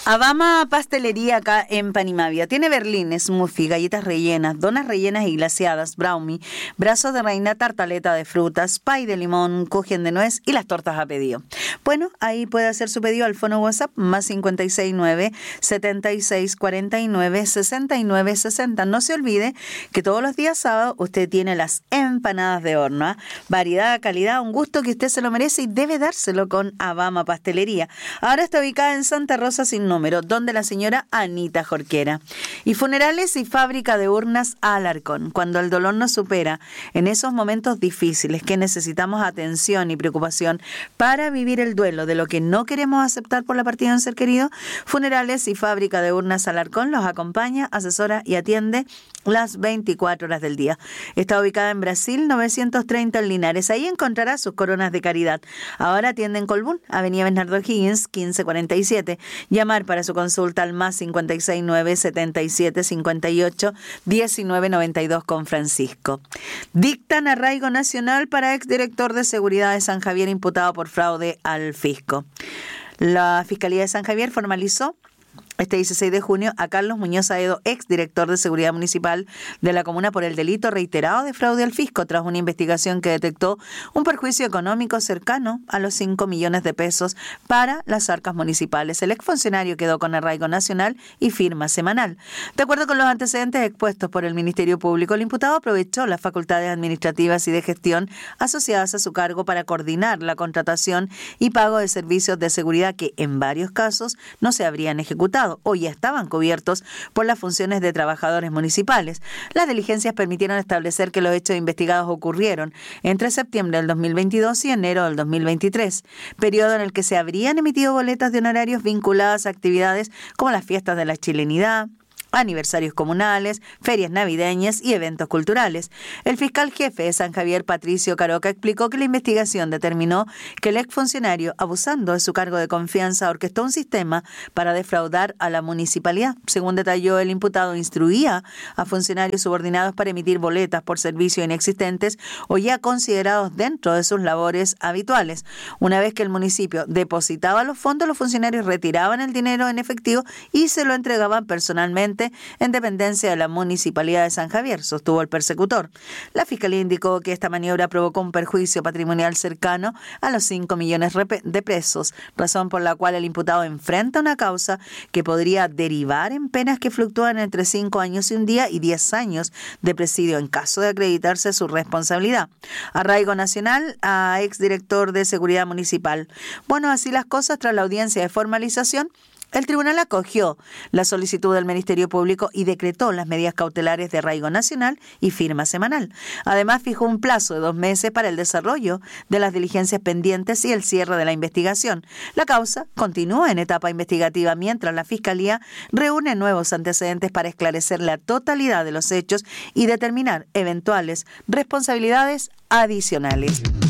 Abama Pastelería acá en Panimavia. Tiene berlines, smoothie, galletas rellenas, donas rellenas y glaseadas, brownie, brazos de reina, tartaleta de frutas, pie de limón, kuchen de nuez y las tortas a pedido. Bueno, ahí puede hacer su pedido al fono WhatsApp más 569-7649-6960. No se olvide que todos los días sábados usted tiene las empanadas de horno, ¿eh? Variedad, calidad, un gusto que usted se lo merece y debe dárselo con Abama Pastelería. Ahora está ubicada en Santa Rosa sin número, donde la señora Anita Jorquera. Y funerales y fábrica de urnas Alarcón. Cuando el dolor nos supera, en esos momentos difíciles que necesitamos atención y preocupación para vivir el duelo de lo que no queremos aceptar por la partida de un ser querido, funerales y fábrica de urnas Alarcón los acompaña, asesora y atiende las 24 horas del día. Está ubicada en Brasil 930 en Linares. Ahí encontrará sus coronas de caridad. Ahora atiende en Colbún, Avenida Bernardo Higgins, 1547. Llamar para su consulta al más 569-7758-1992 con Francisco. Dictan arraigo nacional para exdirector de Seguridad de San Javier imputado por fraude al fisco. La Fiscalía de San Javier formalizó este 16 de junio a Carlos Muñoz Aedo, exdirector de Seguridad Municipal de la comuna, por el delito reiterado de fraude al fisco, tras una investigación que detectó un perjuicio económico cercano a los 5 millones de pesos para las arcas municipales. El exfuncionario quedó con arraigo nacional y firma semanal. De acuerdo con los antecedentes expuestos por el Ministerio Público, el imputado aprovechó las facultades administrativas y de gestión asociadas a su cargo para coordinar la contratación y pago de servicios de seguridad que, en varios casos, no se habrían ejecutado o ya estaban cubiertos por las funciones de trabajadores municipales. Las diligencias permitieron establecer que los hechos investigados ocurrieron entre septiembre del 2022 y enero del 2023, periodo en el que se habrían emitido boletas de honorarios vinculadas a actividades como las fiestas de la chilenidad, aniversarios comunales, ferias navideñas y eventos culturales. El fiscal jefe de San Javier, Patricio Caroca, explicó que la investigación determinó que el exfuncionario, abusando de su cargo de confianza, orquestó un sistema para defraudar a la municipalidad. Según detalló, el imputado instruía a funcionarios subordinados para emitir boletas por servicios inexistentes o ya considerados dentro de sus labores habituales. Una vez que el municipio depositaba los fondos, los funcionarios retiraban el dinero en efectivo y se lo entregaban personalmente en dependencia de la Municipalidad de San Javier, sostuvo el persecutor. La Fiscalía indicó que esta maniobra provocó un perjuicio patrimonial cercano a los 5 millones de pesos, razón por la cual el imputado enfrenta una causa que podría derivar en penas que fluctúan entre 5 años y un día y 10 años de presidio en caso de acreditarse su responsabilidad. Arraigo nacional a exdirector de Seguridad Municipal. Bueno, así las cosas, tras la audiencia de formalización, el tribunal acogió la solicitud del Ministerio Público y decretó las medidas cautelares de arraigo nacional y firma semanal. Además, fijó un plazo de 2 meses para el desarrollo de las diligencias pendientes y el cierre de la investigación. La causa continúa en etapa investigativa mientras la Fiscalía reúne nuevos antecedentes para esclarecer la totalidad de los hechos y determinar eventuales responsabilidades adicionales.